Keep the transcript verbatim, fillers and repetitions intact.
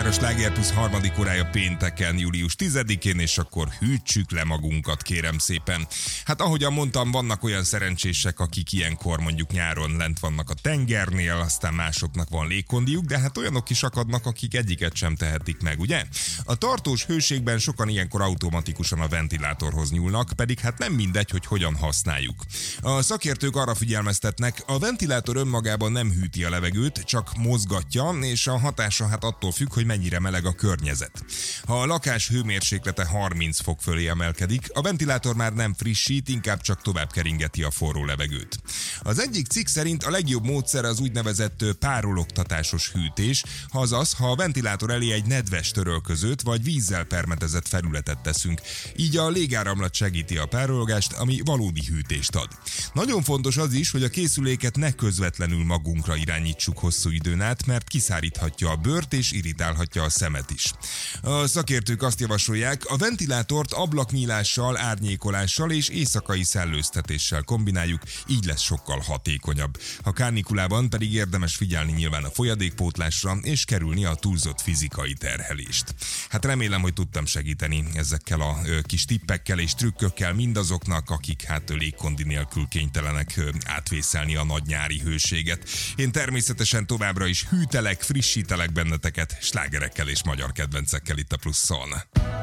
már a Sláger Plusz harmadik órája pénteken, július tizedikén, és akkor hűtsük le magunkat, kérem szépen. Hát ahogyan mondtam, vannak olyan szerencsések, akik ilyenkor mondjuk nyáron lent vannak a tengernél, aztán másoknak van légkondiuk, de hát olyanok is akadnak, akik egyiket sem tehetik meg, ugye? A tartós hőségben sokan ilyenkor automatikusan a ventilátorhoz nyúlnak, pedig hát nem mindegy, hogy hogyan használjuk. A szakértők arra figyelmeztetnek, a ventilátor önmagában nem hűti a levegőt, csak mozgatja, és a hatása hát attól függ, hogy mennyire meleg a környezet. Ha a lakás hőmérséklete harminc fok fölé emelkedik, a ventilátor már nem frissít, inkább csak tovább keringeti a forró levegőt. Az egyik cikk szerint a legjobb módszer az úgynevezett párologtatásos hűtés, azaz, ha a ventilátor elé egy nedves törölközőt vagy vízzel permetezett felületet teszünk. Így a légáramlat segíti a párologást, ami valódi hűtést ad. Nagyon fontos az is, hogy a készüléket ne közvetlenül magunkra irányítsuk hosszú időn át, mert kiszáríthatja a bőrt és irritálhatja a szemet is. A szakértők azt javasolják, a ventilátort ablaknyílással, árnyékolással és éjszakai szellőztetéssel kombináljuk, így lesz sokkal hatékonyabb. Ha kánikulában pedig érdemes figyelni nyilván a folyadékpótlásra és kerülni a túlzott fizikai terhelést. Hát remélem, hogy tudtam segíteni ezekkel a ö, kis tippekkel és trükkökkel mindazoknak, akik hát légkondi nélkül kénytelenek ö, átvészelni a nagy nyári hőséget. Én természetesen továbbra is hűtelek, frissítelek benneteket slágerekkel és magyar kedvencekkel itt a Pluszon.